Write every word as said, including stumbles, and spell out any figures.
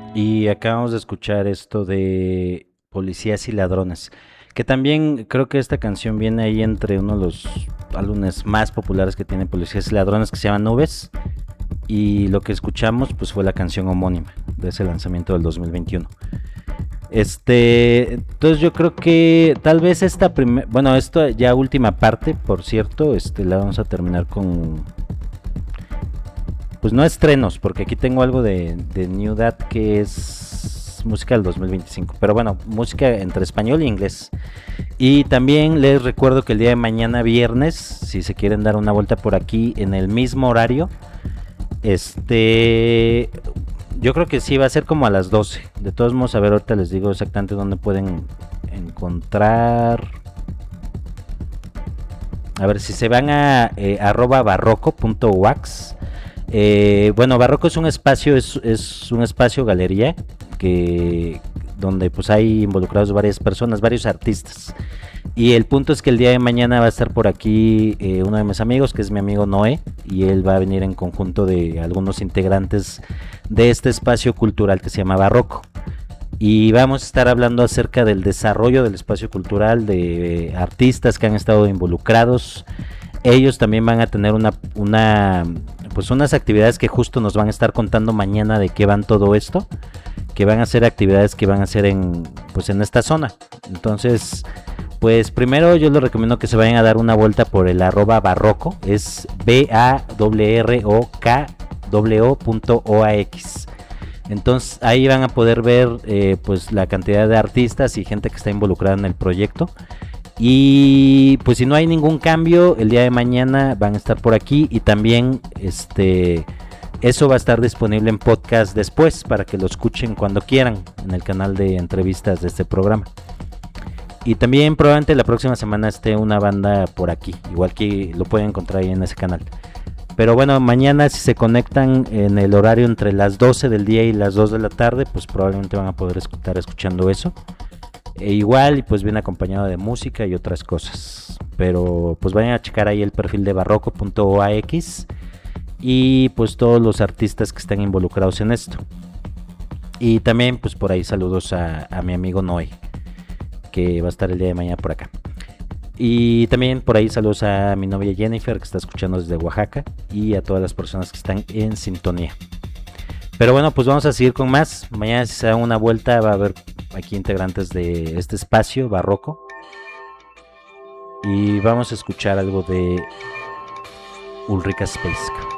Y acabamos de escuchar esto de Policías y Ladrones, que también creo que esta canción viene ahí entre uno de los álbumes más populares que tiene Policías y Ladrones, que se llama Nubes, y lo que escuchamos pues fue la canción homónima de ese lanzamiento del dos mil veintiuno. Este, entonces yo creo que tal vez esta primera, bueno, esto ya última parte, por cierto, este la vamos a terminar con, pues no estrenos, porque aquí tengo algo de, de New Dad que es música del dos mil veinticinco, pero bueno, música entre español e inglés. Y también les recuerdo que el día de mañana viernes, si se quieren dar una vuelta por aquí en el mismo horario, este, yo creo que sí va a ser como a las doce. De todos modos, a ver, ahorita les digo exactamente dónde pueden encontrar. A ver, si se van a eh, arroba barroco punto wax. Eh, bueno, Barroco es un espacio, es, es un espacio galería que donde pues hay involucrados varias personas, varios artistas. Y el punto es que el día de mañana va a estar por aquí eh, uno de mis amigos, que es mi amigo Noé, y él va a venir en conjunto de algunos integrantes de este espacio cultural que se llama Barroco. Y vamos a estar hablando acerca del desarrollo del espacio cultural, de artistas que han estado involucrados. Ellos también van a tener una, una, pues unas actividades que justo nos van a estar contando mañana de qué van todo esto, que van a ser actividades que van a hacer en, pues en esta zona. Entonces, pues primero yo les recomiendo que se vayan a dar una vuelta por el arroba barroco, es B A R R O K O O punto O A X. Entonces ahí van a poder ver eh, pues la cantidad de artistas y gente que está involucrada en el proyecto. Y pues si no hay ningún cambio, el día de mañana van a estar por aquí y también este eso va a estar disponible en podcast después para que lo escuchen cuando quieran en el canal de entrevistas de este programa. Y también probablemente la próxima semana esté una banda por aquí, igual que lo pueden encontrar ahí en ese canal. Pero bueno, mañana si se conectan en el horario entre las doce del día y las dos de la tarde, pues probablemente van a poder estar escuchando eso. E igual, y pues viene acompañado de música y otras cosas. Pero pues vayan a checar ahí el perfil de barroco punto O A X y pues todos los artistas que están involucrados en esto. Y también pues por ahí saludos a, a mi amigo Noé, que va a estar el día de mañana por acá. Y también por ahí saludos a mi novia Jennifer, que está escuchando desde Oaxaca, y a todas las personas que están en sintonía. Pero bueno, pues vamos a seguir con más. Mañana si se da una vuelta va a haber aquí integrantes de este espacio barroco. Y vamos a escuchar algo de Ulrika Spacek.